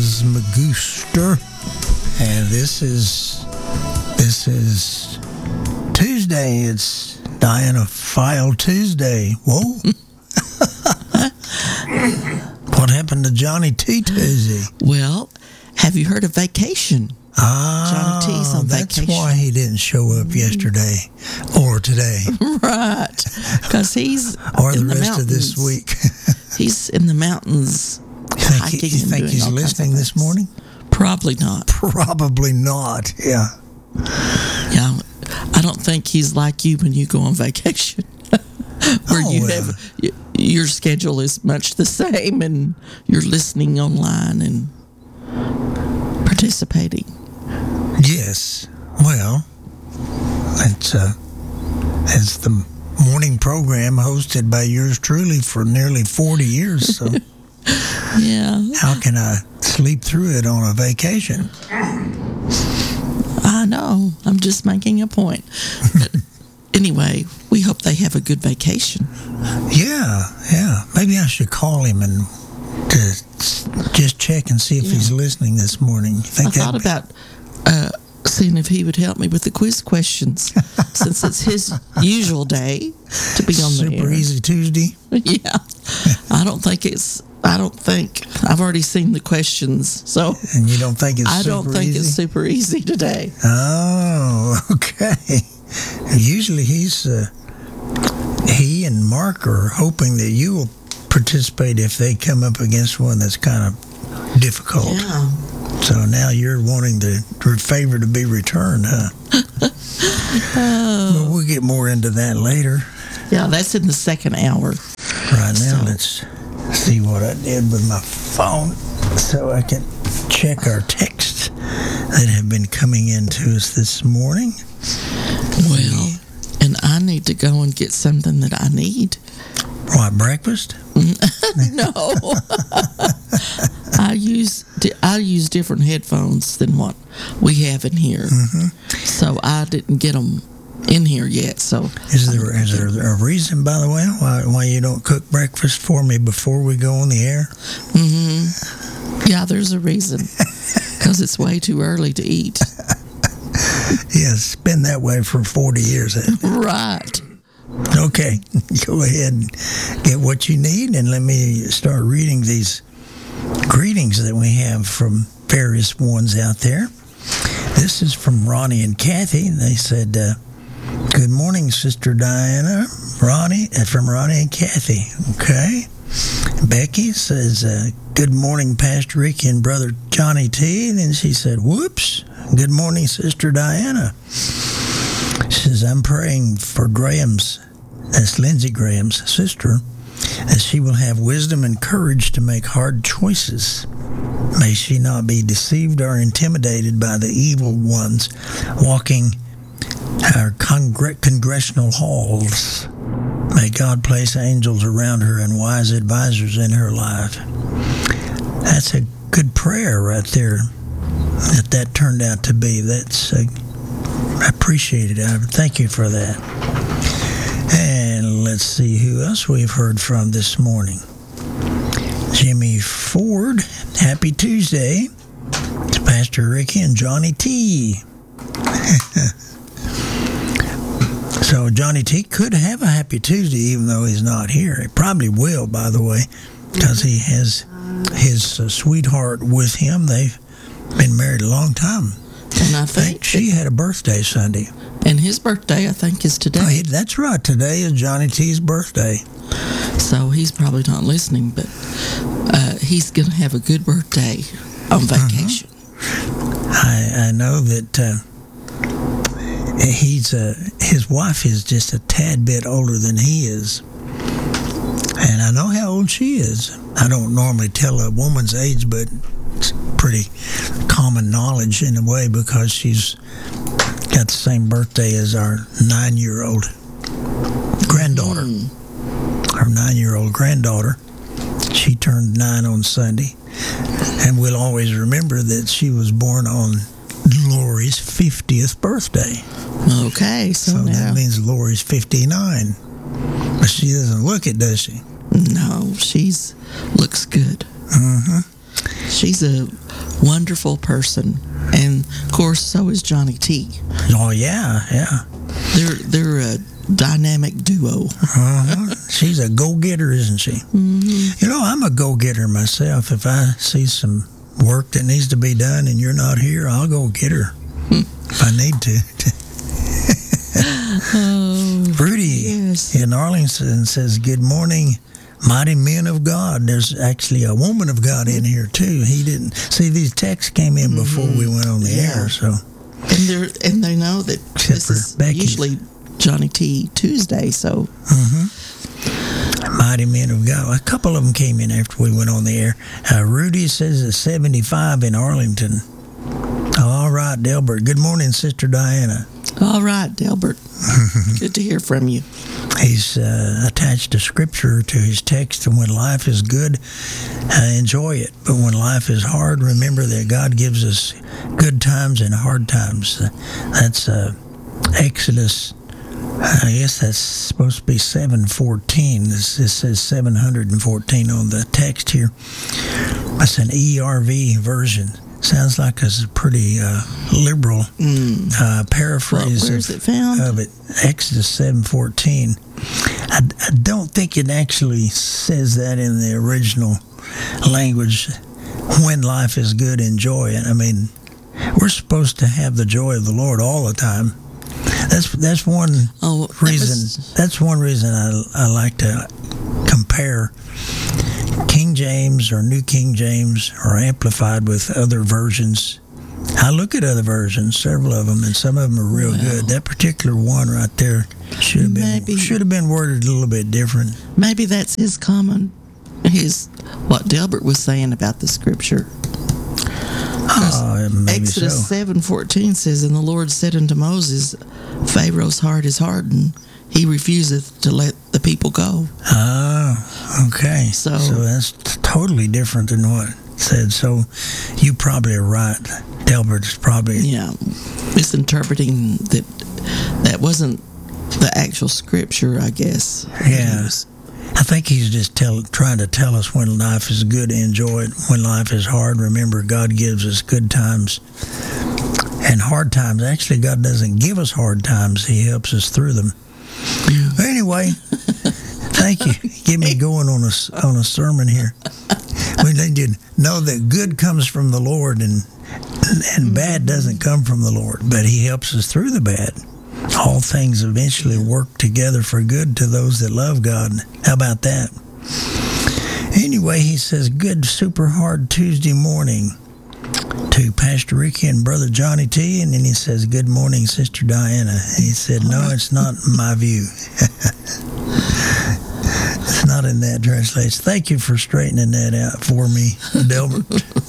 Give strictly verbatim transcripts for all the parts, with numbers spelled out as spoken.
Charles Magooster, and this is this is Tuesday. It's Diana File Tuesday. Whoa! What happened to Johnny T Tuesday? Well, have you heard of Vacation? Ah, Johnny T's on that's vacation. why he didn't show up yesterday or today Right, because he's or the in rest mountains. of this week. He's in the mountains. You think, hiking he, you and think doing he's all kinds of listening this things. morning? Probably not. Probably not. Yeah. Yeah, I don't think he's like you when you go on vacation, where Oh, you well. have y- your schedule is much the same, and you're listening online and participating. Yes. Well, it's uh, it's the morning program hosted by yours truly for nearly forty years. So Yeah, how can I sleep through it on a vacation? I know. I'm just making a point. But anyway, we hope they have a good vacation. Yeah, yeah. Maybe I should call him and to s- just check and see if Yeah. he's listening this morning. You I think thought that? about uh, seeing if he would help me with the quiz questions, since it's his usual day to be on the Super air. Easy Tuesday. Yeah, I don't think it's. I don't think I've already seen the questions, so And you don't think it's I super don't think easy? it's super easy today. Oh, okay. Usually he's uh, he and Mark are hoping that you will participate if they come up against one that's kind of difficult. Yeah. So now you're wanting the favor to be returned, huh? Oh. But we'll get more into that later. Yeah, that's in the second hour. Right now, So- let's see what I did with my phone so I can check our texts that have been coming in to us this morning. Well, and I need to go and get something that I need. What, breakfast? No, I use di- I use different headphones than what we have in here, so I didn't get them in here yet. So Is there is there a reason, by the way, why why you don't cook breakfast for me before we go on the air? hmm yeah, there's a reason, because it's way too early to eat. Yeah, it's been that way for forty years. Right. Okay, go ahead and get what you need, and let me start reading these greetings that we have from various ones out there. This is from Ronnie and Kathy. They said, uh, "Good morning, Sister Diana." Ronnie, uh, from Ronnie and Kathy. Okay. Becky says, uh, "Good morning, Pastor Ricky and Brother Johnny T." And then she said, "Whoops. Good morning, Sister Diana." She says, "I'm praying for Graham's, that's Lindsey Graham's sister, that she will have wisdom and courage to make hard choices. May she not be deceived or intimidated by the evil ones walking our congr- congressional halls. May God place angels around her and wise advisors in her life." That's a good prayer right there, that that turned out to be. That's uh, I appreciate it. I thank you for that. And let's see who else we've heard from this morning. Jimmy Ford, happy Tuesday. It's Pastor Ricky and Johnny T. So Johnny T could have a happy Tuesday even though he's not here. He probably will, by the way, because he has his uh, sweetheart with him. They've been married a long time. And I I think think, she had a birthday Sunday. and his birthday, I think, is Oh, today. he- that's right. Today is Johnny T's birthday. So he's probably not listening, but uh, he's going to have a good birthday on vacation. I, I know that uh, he's uh, his wife is just a tad bit older than he is, and I know how old she is. I don't normally tell a woman's age, but it's pretty common knowledge in a way because she's got the same birthday as our nine-year-old granddaughter. Mm. Our nine-year-old granddaughter. She turned nine on Sunday, and we'll always remember that she was born on Lori's fiftieth birthday. Okay, so, So now, that means Lori's fifty-nine. But she doesn't look it, does she? no, she's looks good. Mm-hmm. She's a wonderful person, and of course, so is Johnny T. Oh yeah, yeah. They're they're a dynamic duo. Uh-huh. She's a go-getter, isn't she? Mm-hmm. You know, I'm a go-getter myself. If I see some work that needs to be done and you're not here, I'll go get her if I need to. Oh, Rudy yes. in Arlington says, "Good morning, mighty men of God." There's actually a woman of God in here too. He didn't see these texts came in before Mm-hmm. we went on the Yeah. air, so And they are and they know that Except this for is Becky. usually Johnny T Tuesday. So mighty men of God. A couple of them came in after we went on the air. Uh, Rudy says it's seventy-five in Arlington. All right, Delbert. Good morning, Sister Diana. all right, Delbert, good to hear from you. He's uh, attached a scripture to his text, and when life is good, uh, enjoy it. But when life is hard, remember that God gives us good times and hard times. Uh, that's uh, Exodus, I guess that's supposed to be seven fourteen. This, this says seven hundred fourteen on the text here. That's an E R V version. Sounds like it's a pretty uh, liberal Mm. uh, paraphrase Well, where's of, it found? of it. Exodus seven fourteen. I, I don't think it actually says that in the original language. When life is good, enjoy it. I mean, we're supposed to have the joy of the Lord all the time. That's that's one Oh, that reason. was- That's one reason I I like to compare King James or New King James or Amplified with other versions. I look at other versions, several of them, and some of them are real Well. good. That particular one right there should have been Maybe- should have been worded a little bit different. Maybe that's his common, his what Delbert was saying about the scripture. Oh, maybe Exodus so. seven fourteen says, "And the Lord said unto Moses, Pharaoh's heart is hardened; he refuseth to let the people go." Ah, okay. So- so that's t- totally different than what it said. So you probably are right. Delbert's probably Yeah, misinterpreting that. That wasn't the actual scripture, I guess. Yeah. It was- I think he's just tell, trying to tell us when life is good, enjoy it. When life is hard, remember God gives us good times and hard times. Actually, God doesn't give us hard times. He helps us through them. Anyway, thank you. Get me going on a, s- on a sermon here. We need to know that good comes from the Lord and, and bad doesn't come from the Lord, but he helps us through the bad. All things eventually work together for good to those that love God. How about that? Anyway, he says, good, super hard Tuesday morning to Pastor Ricky and Brother Johnny T. And then he says, good morning, Sister Diana. And he said, no, it's not my view. It's not in that translation. Thank you for straightening that out for me, Delbert.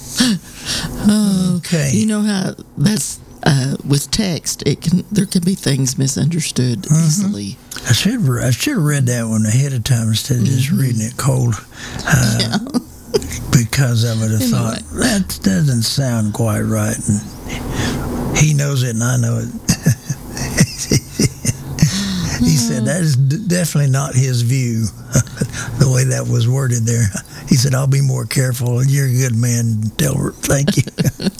Okay. You know how that's uh, with text. It can there can be things misunderstood Mm-hmm. easily. I should have, I should have read that one ahead of time instead of just reading it cold. Uh, Yeah. Because I would have Anyway. thought, that doesn't sound quite right. And he knows it and I know it. He said, that is d- definitely not his view, the way that was worded there. He said, I'll be more careful. You're a good man, Delbert. Thank you.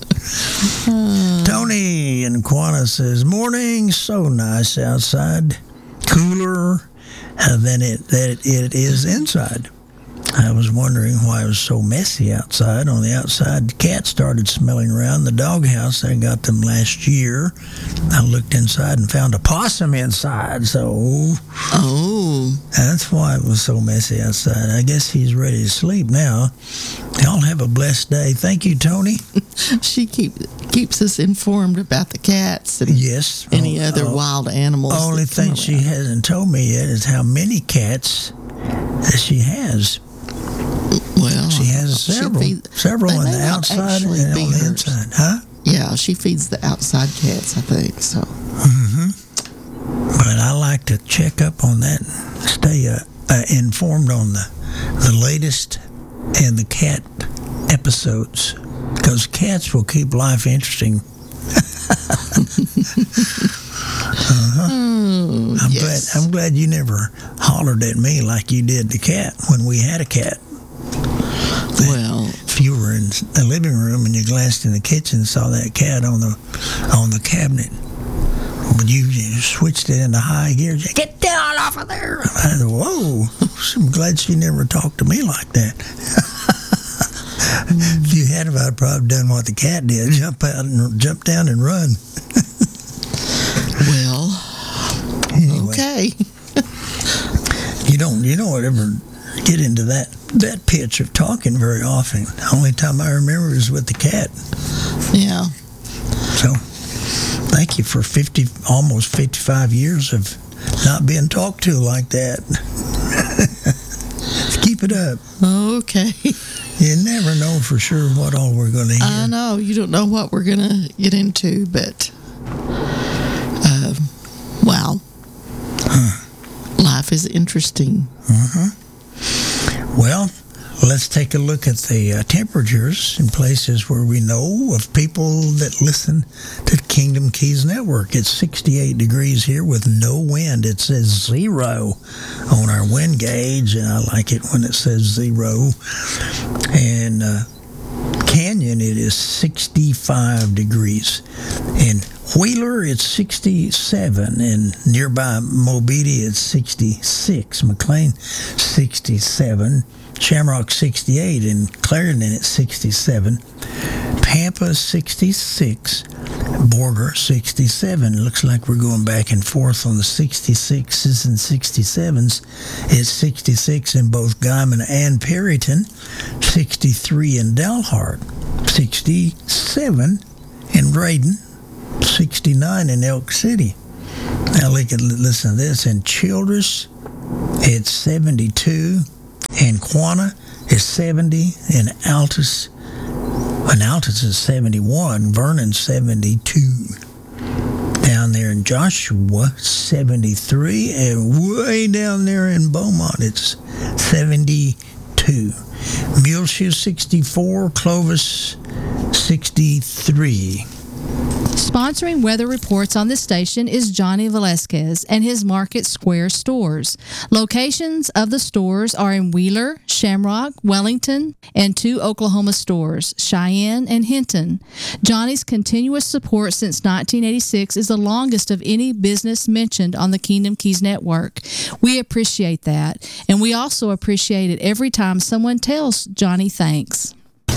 Tony in Quanah says, morning, so nice outside. Cooler uh, than it, that it is inside. I was wondering why it was so messy outside. On the outside, the cat started smelling around the doghouse. I got them last year. I looked inside and found a possum inside, so Oh, that's why it was so messy outside. I guess he's ready to sleep now. Y'all have a blessed day. Thank you, Tony. she keep keeps us informed about the cats and Yes. any Oh, other oh, wild animals. Only that come thing she around. hasn't told me yet is how many cats that she has. Well, She has she several, feed- several they on may the not outside actually and be on the hers. inside, huh? Yeah, she feeds the outside cats, I think. So But I like to check up on that, stay uh, uh, informed on the the latest and the cat episodes, because cats will keep life interesting. Oh, I'm yes. glad. I'm glad you never hollered at me like you did the cat when we had a cat. Well, If you were in the living room and you glanced in the kitchen and saw that cat on the on the cabinet. But you, you switched it into high gear. You, get down off of there. I said, whoa, I'm glad she never talked to me like that. If you had, I'd probably done what the cat did, jump out and jump down and run. Well, Anyway, okay. you don't you don't ever get into that that pitch of talking very often. The only time I remember is with the cat. Yeah. So, thank you for fifty, almost fifty-five years of not being talked to like that. Keep it up. Okay. You never know for sure what all we're going to hear. I know. You don't know what we're going to get into, but, uh, wow. Huh. Life is interesting. Uh-huh. Well, let's take a look at the uh, temperatures in places where we know of people that listen to Kingdom Keys Network. It's sixty-eight degrees here with no wind. It says zero on our wind gauge, and I like it when it says zero. And uh, Canyon, it is sixty-five degrees. In Wheeler, it's sixty-seven, and nearby Mobedia, it's sixty-six. McLean, sixty-seven. Shamrock, sixty-eight. And Clarendon, it's sixty-seven. Pampa, sixty-six. Borger, sixty-seven. Looks like we're going back and forth on the sixty-sixes and sixty-sevens. It's sixty-six in both Guyman and Perryton. sixty-three in Dalhart. sixty-seven in Braden. sixty-nine in Elk City. Now look at, listen to this. In Childress, it's seventy-two. In Quanah, it's seventy. In Altus, and Altus is seventy-one. Vernon, seventy-two. Down there in Joshua, seventy-three. And way down there in Beaumont, it's seventy-two. Muleshoe, sixty-four. Clovis, sixty-three. Sponsoring weather reports on this station is Johnny Velasquez and his Market Square stores. Locations of the stores are in Wheeler, Shamrock, Wellington, and two Oklahoma stores, Cheyenne and Hinton. Johnny's continuous support since nineteen eighty-six is the longest of any business mentioned on the Kingdom Keys Network. We appreciate that, and we also appreciate it every time someone tells Johnny thanks.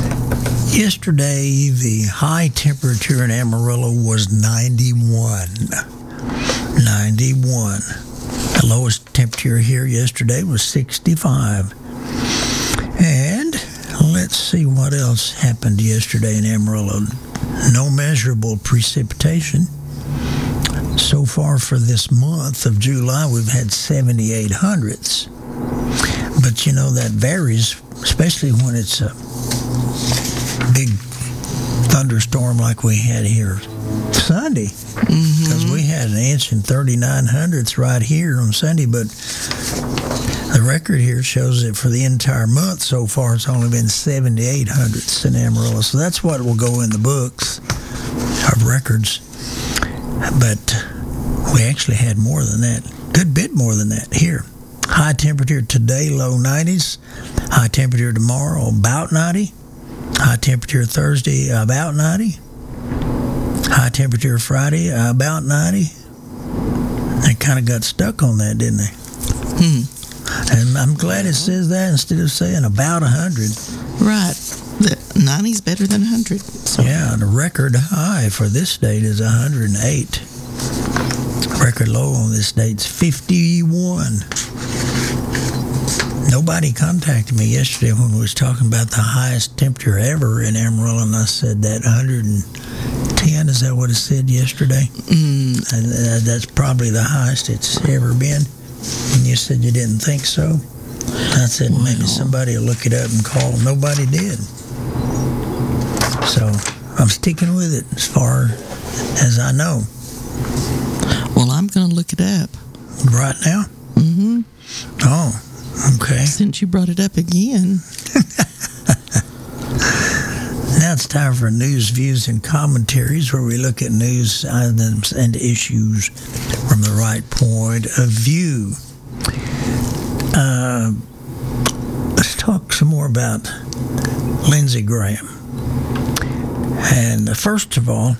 Yesterday, the high temperature in Amarillo was ninety-one. ninety-one. The lowest temperature here yesterday was sixty-five. And let's see what else happened yesterday in Amarillo. No measurable precipitation. So far for this month of July, we've had seventy-eight hundredths. But you know, that varies, especially when it's a big thunderstorm like we had here Sunday, because mm-hmm. we had an inch and thirty-nine hundredths right here on Sunday, but the record here shows that for the entire month so far it's only been seventy-eight hundredths in Amarillo, so that's what will go in the books of records. But we actually had more than that, good bit more than that here. High temperature today, low nineties. High temperature tomorrow, about ninety. High temperature Thursday, about ninety. High temperature Friday, about ninety. They kind of got stuck on that, didn't they? Hmm. And I'm glad it says that instead of saying about one hundred. Right. ninety's better than one hundred. So. Yeah, the record high for this date is one hundred eight. Record low on this date's fifty-one. Nobody contacted me yesterday when we was talking about the highest temperature ever in Amarillo, and I said that one hundred ten. Is that what it said yesterday? Mm. And, uh, that's probably the highest it's ever been. And you said you didn't think so. I said well, maybe somebody will look it up and call. Nobody did. So I'm sticking with it as far as I know. Well, I'm going to look it up. Right now? Mm-hmm. Oh. Okay. Since you brought it up again. Now it's time for news, views, and commentaries, where we look at news items and issues from the right point of view. Uh, let's talk some more about Lindsey Graham. And uh, first of all,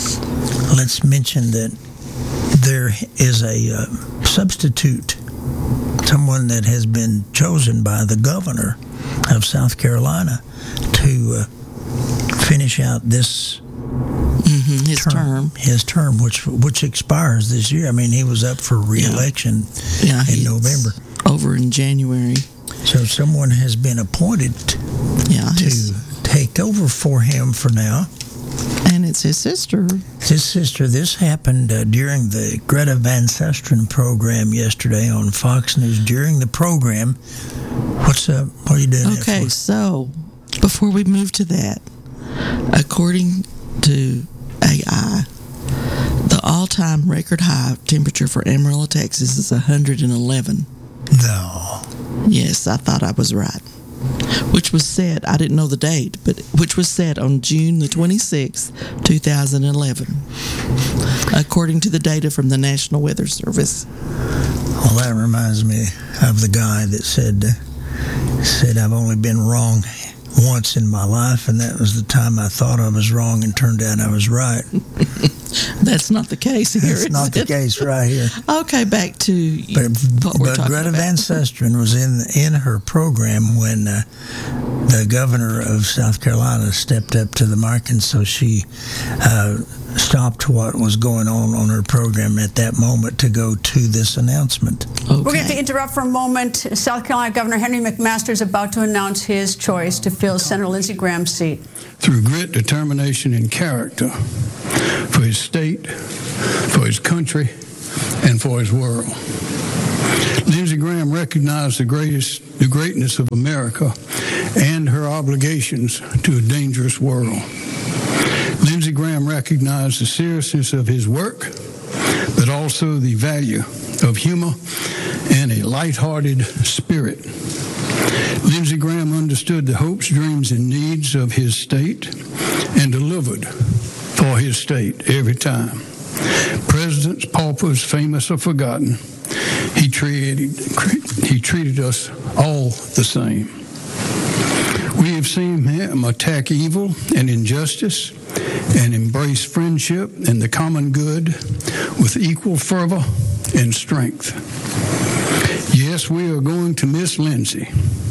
let's mention that there is a uh, substitute, someone that has been chosen by the governor of South Carolina to uh, finish out this Mm-hmm, his term. term. His term, which which expires this year. I mean, he was up for re-election yeah. Yeah, in November. Over in January. So someone has been appointed yeah, to his, take over for him for now. And it's his sister. His sister. This happened uh, during the Greta Van Susteren program yesterday on Fox News. During the program, what's up? What are you doing Okay, there for? So before we move to that, according to A I, the all-time record high temperature for Amarillo, Texas is one hundred eleven. No. Yes, I thought I was right. Which was set, I didn't know the date, but which was set on June the twenty-sixth, two thousand eleven, according to the data from the National Weather Service. Well, that reminds me of the guy that said, uh, said I've only been wrong once in my life, and that was the time I thought I was wrong and turned out I was right. That's not the case here. That's not the it? case right here. Okay, back to but, what we're but talking Greta about. Van Susteren was in in her program when uh, the governor of South Carolina stepped up to the mic, and so she uh, stopped what was going on on her program at that moment to go to this announcement. Okay. We're going to interrupt for a moment. South Carolina Governor Henry McMaster is about to announce his choice to fill Senator Lindsey Graham's seat. Through grit, determination, and character for his state, for his country, and for his world. Lindsey Graham recognized the greatest, the greatness of America and her obligations to a dangerous world. Lindsey Graham recognized the seriousness of his work, but also the value of humor and a lighthearted spirit. Lindsey Graham understood the hopes, dreams, and needs of his state and delivered for his state every time. Presidents, paupers, famous or forgotten, he treated, he treated us all the same. We have seen him attack evil and injustice and embrace friendship and the common good with equal fervor and strength. Yes, we are going to miss Lindsey,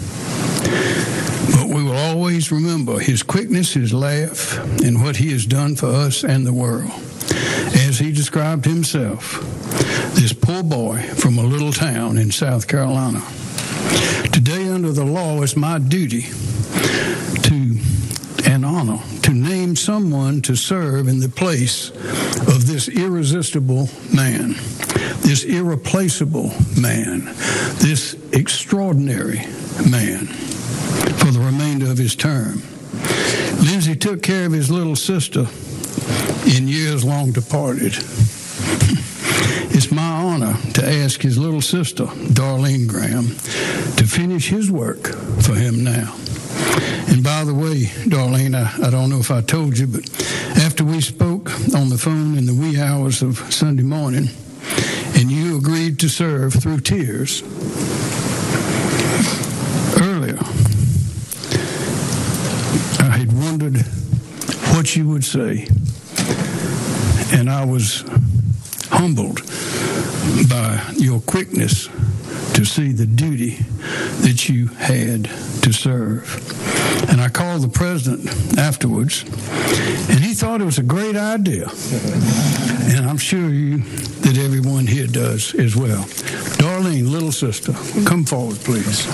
but we will always remember his quickness, his laugh, and what he has done for us and the world. As he described himself, this poor boy from a little town in South Carolina. Today, under the law, it's my duty to and honor to name someone to serve in the place of this irresistible man, this irreplaceable man, this extraordinary man for the remainder of his term. Lindsey took care of his little sister in years long departed. It's my honor to ask his little sister, Darlene Graham, to finish his work for him now. And by the way, Darlene, I, I don't know if I told you, but after we spoke on the phone in the wee hours of Sunday morning, and you agreed to serve through tears, earlier, I had wondered what you would say. And I was humbled by your quickness to see the duty that you had to serve. And I called the president afterwards, and he thought it was a great idea. And I'm sure you that everyone here does as well. Darlene, little sister, come forward, please.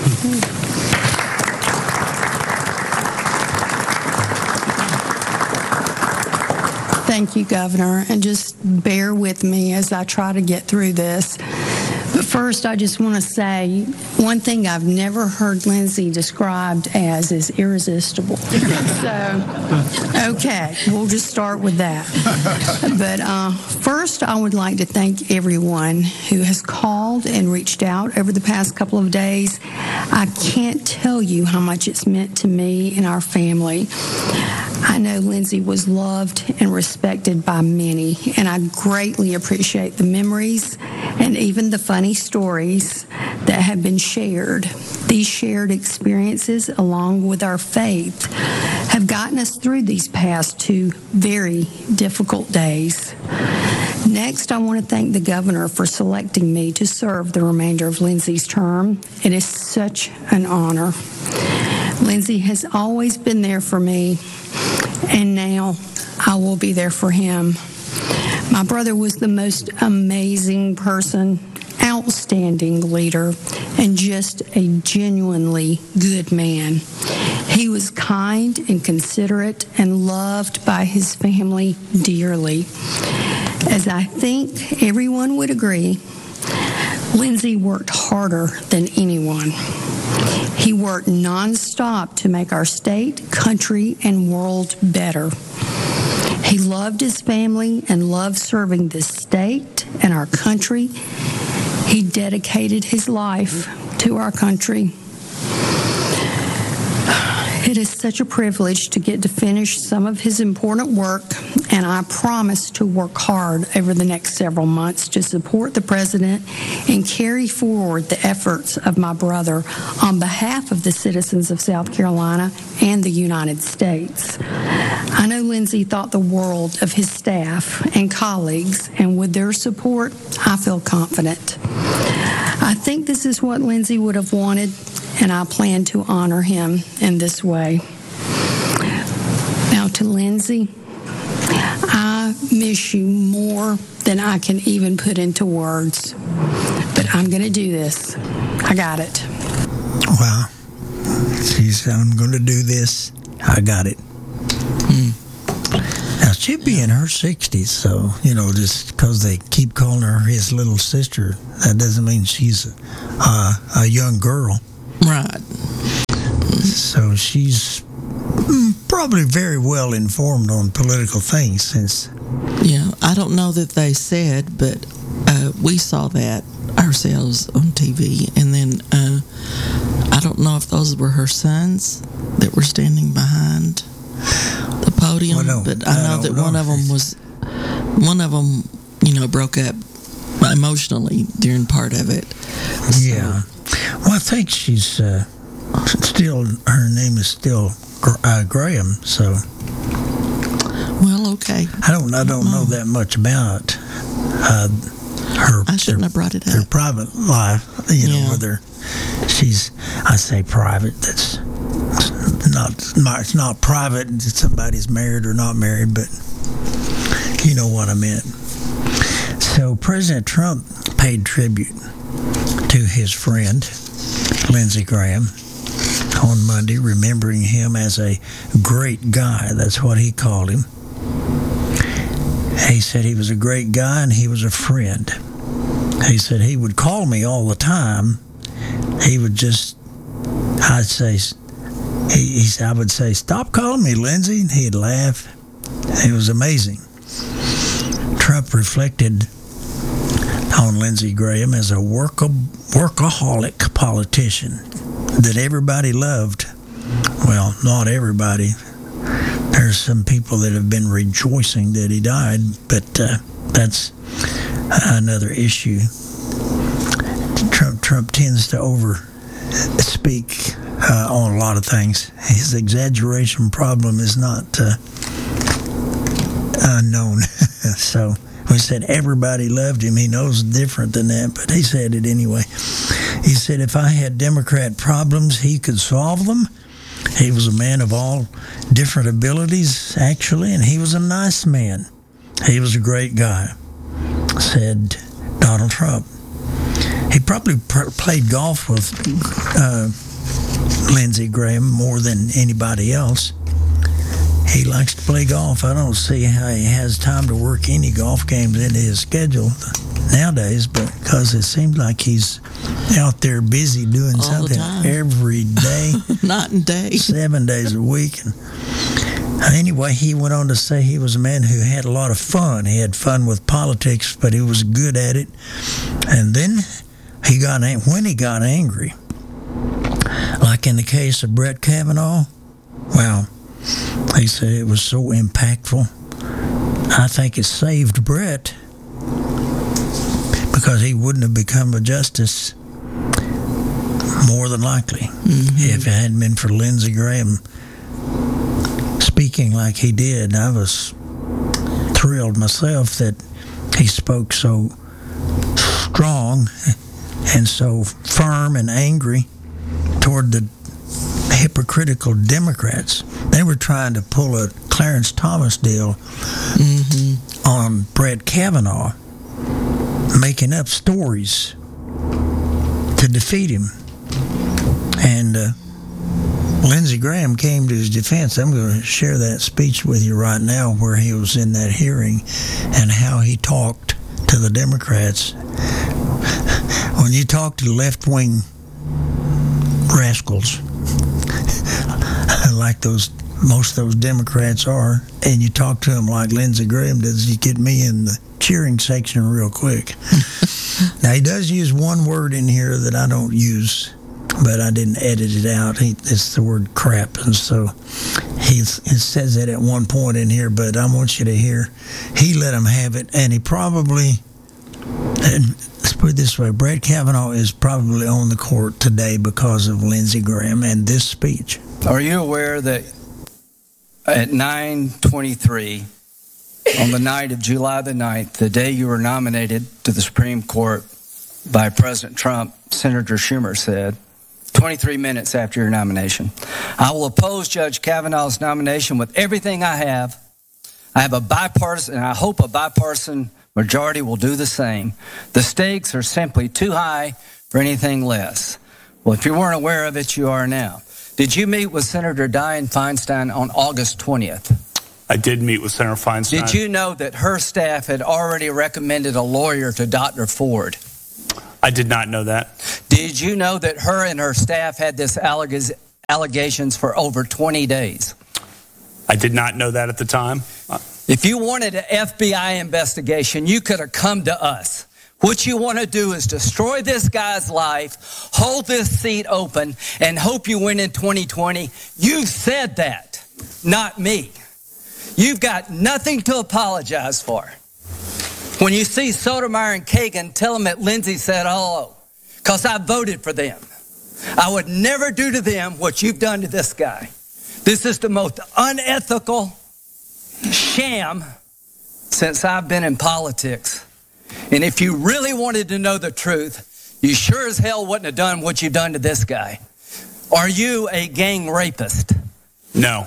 Thank you, Governor, and just bear with me as I try to get through this. But first, I just want to say one thing I've never heard Lindsey described as is irresistible. So, okay, we'll just start with that. But uh, first, I would like to thank everyone who has called and reached out over the past couple of days. I can't tell you how much it's meant to me and our family. I know Lindsay was loved and respected by many, and I greatly appreciate the memories and even the funny stories that have been shared. These shared experiences, along with our faith, have gotten us through these past two very difficult days. Next, I want to thank the governor for selecting me to serve the remainder of Lindsay's term. It is such an honor. Lindsay has always been there for me, and now I will be there for him. My brother was the most amazing person, outstanding leader, and just a genuinely good man. He was kind and considerate and loved by his family dearly. As I think everyone would agree, Lindsay worked harder than anyone. He worked nonstop to make our state, country, and world better. He loved his family and loved serving this state and our country. He dedicated his life to our country. It is such a privilege to get to finish some of his important work, and I promise to work hard over the next several months to support the President and carry forward the efforts of my brother on behalf of the citizens of South Carolina and the United States. I know Lindsay thought the world of his staff and colleagues, and with their support, I feel confident. I think this is what Lindsay would have wanted, and I plan to honor him in this way. Now to Lindsay, I miss you more than I can even put into words, but I'm going to do this. I got it. Wow. She said, I'm going to do this. I got it. Hmm. Now, she'd be in her sixties, so, you know, just because they keep calling her his little sister, that doesn't mean she's a, uh, a young girl. Right. So she's probably very well informed on political things since... Yeah, I don't know that they said, but uh, we saw that ourselves on T V. And then uh, I don't know if those were her sons that were standing behind the podium, Well, no, but I I know don't that one know. of them was, one of them, you know, broke up emotionally during part of it. So, Yeah. Well, I think she's uh, still, her name is still uh, Graham, so... Well, okay. I don't. I don't know that much about uh, her. I shouldn't have brought it Her up. private life. You know, Yeah. whether she's. I say private. That's not. not it's not private. That somebody's married or not married, but you know what I meant. So President Trump paid tribute to his friend Lindsey Graham on Monday, remembering him as a great guy. That's what he called him. He said he was a great guy and he was a friend. He said he would call me all the time. He would just, I'd say, he, he said, I would say, stop calling me, Lindsey. And he'd laugh. It was amazing. Trump reflected on Lindsey Graham as a worka, workaholic politician that everybody loved. Well, not everybody. There's some people that have been rejoicing that he died, but uh, that's another issue. Trump, Trump tends to over speak uh, on a lot of things. His exaggeration problem is not uh, unknown. So we said everybody loved him. He knows different than that, but he said it anyway. He said if I had Democrat problems, he could solve them. He was a man of all different abilities, actually, and he was a nice man. He was a great guy, said Donald Trump. He probably pr- played golf with uh, Lindsey Graham more than anybody else. He likes to play golf. I don't see how he has time to work any golf games into his schedule nowadays, but because it seems like he's out there busy doing All the something time. every day, Night and day. seven days a week. And anyway, he went on to say he was a man who had a lot of fun. He had fun with politics, but he was good at it. And then he got an- when he got angry, like in the case of Brett Kavanaugh, well, He said it was so impactful. I think it saved Brett because he wouldn't have become a justice more than likely mm-hmm. if it hadn't been for Lindsey Graham speaking like he did. I was thrilled myself that he spoke so strong and so firm and angry toward the hypocritical Democrats. They were trying to pull a Clarence Thomas deal mm-hmm. on Brett Kavanaugh, making up stories to defeat him. And uh, Lindsey Graham came to his defense. I'm going to share that speech with you right now where he was in that hearing and how he talked to the Democrats. When you talk to left-wing rascals, like those most of those Democrats are, and you talk to them like Lindsey Graham does, you get me in the cheering section real quick. Now, he does use one word in here that I don't use, but I didn't edit it out. He, it's the word crap, and so he, he says that at one point in here, but I want you to hear, he let him have it, and he probably, and let's put it this way, Brett Kavanaugh is probably on the court today because of Lindsey Graham and this speech. Are you aware that at nine twenty-three, on the night of July the ninth, the day you were nominated to the Supreme Court by President Trump, Senator Schumer said, twenty-three minutes after your nomination, I will oppose Judge Kavanaugh's nomination with everything I have. I have a bipartisan, and I hope a bipartisan majority will do the same. The stakes are simply too high for anything less. Well, if you weren't aware of it, you are now. Did you meet with Senator Dianne Feinstein on August twentieth? I did meet with Senator Feinstein. Did you know that her staff had already recommended a lawyer to Doctor Ford? I did not know that. Did you know that her and her staff had this alleg- allegations for over twenty days? I did not know that at the time. If you wanted an F B I investigation, you could have come to us. What you want to do is destroy this guy's life, hold this seat open, and hope you win in twenty twenty. You said that, not me. You've got nothing to apologize for. When you see Sotomayor and Kagan, tell them that Lindsey said hello, because I voted for them. I would never do to them what you've done to this guy. This is the most unethical sham since I've been in politics. And if you really wanted to know the truth, you sure as hell wouldn't have done what you've done to this guy. Are you a gang rapist? No.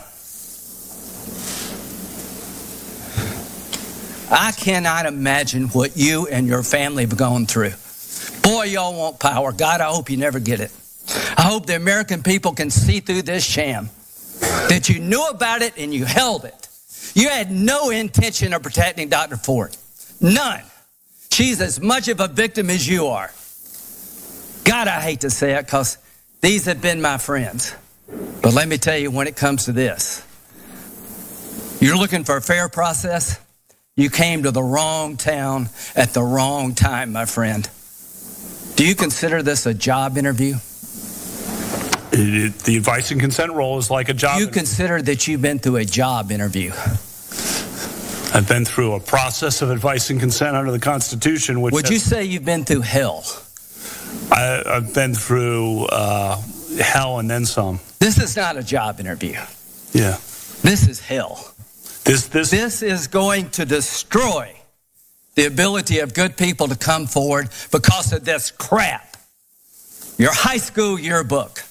I cannot imagine what you and your family have gone through. Boy, y'all want power. God, I hope you never get it. I hope the American people can see through this sham, that you knew about it and you held it. You had no intention of protecting Doctor Ford. None. She's as much of a victim as you are. God, I hate to say it because these have been my friends. But let me tell you, when it comes to this, you're looking for a fair process? You came to the wrong town at the wrong time, my friend. Do you consider this a job interview? It, it, the advice and consent role is like a job You interview. consider that you've been through a job interview. I've been through a process of advice and consent under the Constitution. Which Would has, you say you've been through hell? I, I've been through uh, hell and then some. This is not a job interview. Yeah. This is hell. This this This is going to destroy the ability of good people to come forward because of this crap. Your high school yearbook.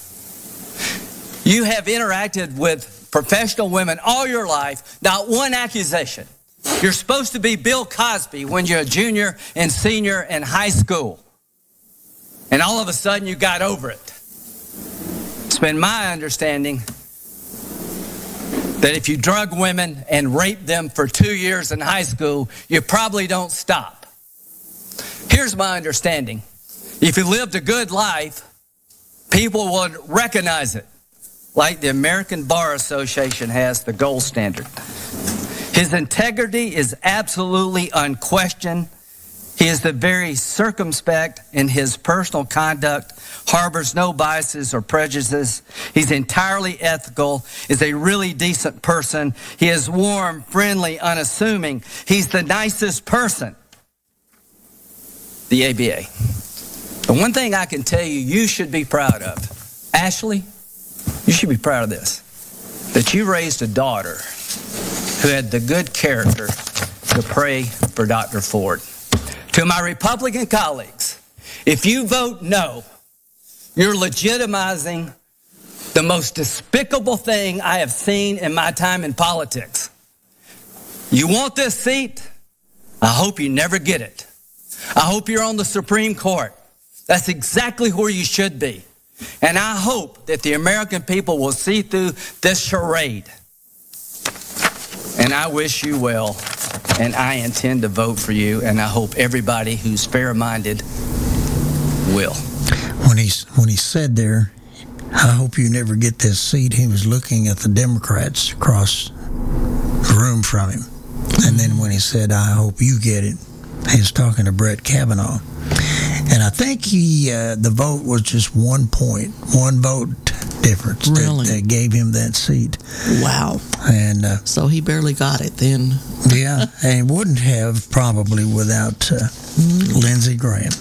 You have interacted with professional women all your life, not one accusation. You're supposed to be Bill Cosby when you're a junior and senior in high school. And all of a sudden you got over it. It's been my understanding that if you drug women and rape them for two years in high school, you probably don't stop. Here's my understanding. If you lived a good life, people would recognize it, like the American Bar Association has the gold standard. His integrity is absolutely unquestioned. He is the very circumspect in his personal conduct, harbors no biases or prejudices. He's entirely ethical, is a really decent person. He is warm, friendly, unassuming. He's the nicest person. The A B A. The one thing I can tell you, you should be proud of. Ashley, you should be proud of this. That you raised a daughter who had the good character to pray for Doctor Ford. To my Republican colleagues, if you vote no, you're legitimizing the most despicable thing I have seen in my time in politics. You want this seat? I hope you never get it. I hope you're on the Supreme Court. That's exactly where you should be. And I hope that the American people will see through this charade. And I wish you well, and I intend to vote for you, and I hope everybody who's fair-minded will. When he, when he said there, I hope you never get this seat, he was looking at the Democrats across the room from him. And then when he said, I hope you get it, he was talking to Brett Kavanaugh. And I think he, uh, the vote was just one point, one vote difference Really? that, that gave him that seat. Wow. And uh, So he barely got it then. yeah, and he wouldn't have probably without uh, Lindsey Graham.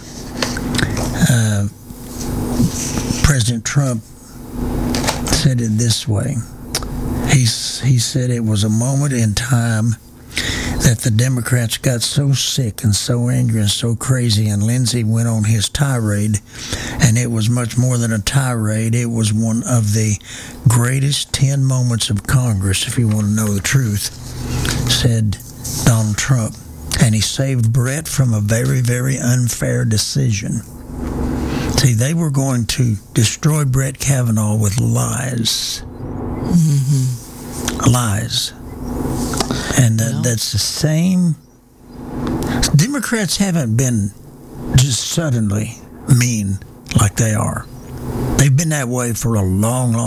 Uh, President Trump said it this way. He, he said it was a moment in time that the Democrats got so sick and so angry and so crazy, and Lindsey went on his tirade, and it was much more than a tirade. It was one of the greatest ten moments of Congress, if you want to know the truth, said Donald Trump. And he saved Brett from a very, very unfair decision. See, they were going to destroy Brett Kavanaugh with lies. Mm-hmm. Lies. And uh, Well. that's the same. Democrats haven't been just suddenly mean like they are. They've been that way for a long, long